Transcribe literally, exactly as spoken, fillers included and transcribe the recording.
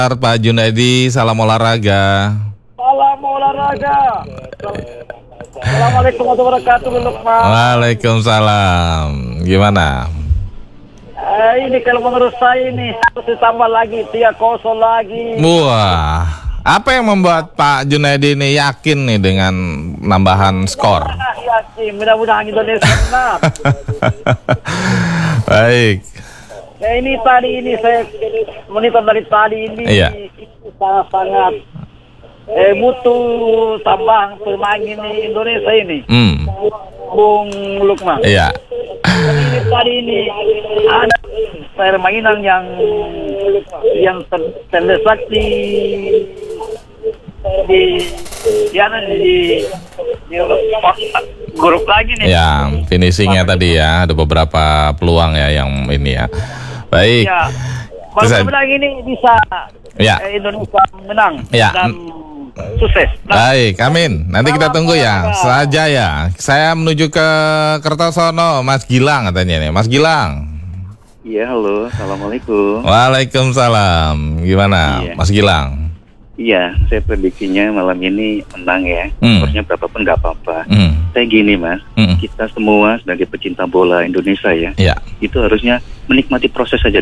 Pak Junaidi, salam olahraga. Salam olahraga. Assalamualaikum warahmatullahi wabarakatuh, Lukman. Waalaikumsalam. Gimana? Eh, ini kalau menurut saya ini harus ditambah lagi, tiga kosong lagi. Wah, apa yang membuat Pak Junaidi ini yakin nih dengan nambahan skor? Ah, yakin, mudah-mudahan Indonesia menang. Baik. Ya ini tadi ini saya monitor dari tadi ini Iya. sangat-sangat eh, butuh tambahan pemain ini Indonesia ini. Hmm. Bung Lukman. Iya. Jadi ini tadi ini ada permainan yang yang ter, terdesak di di ya di, di grup lagi nih. Ya, finishingnya tadi ya, ada beberapa peluang ya yang ini ya. Baik. Ya, Terus- mudah-mudahan ini bisa Ya. eh, Indonesia menang Ya. dan sukses. Nah, Baik, amin. Nanti kita tunggu ya. Saja ya. Saya menuju ke Kertosono, Mas Gilang katanya nih. Mas Gilang. Iya, halo, assalamualaikum. Waalaikumsalam. Gimana, Iya. Mas Gilang? Iya, saya prediksinya malam ini menang ya. Hmm. Skornya berapapun nggak apa-apa. Hmm. Saya gini mas, Hmm. kita semua sebagai pecinta bola Indonesia ya, Ya. itu harusnya menikmati proses saja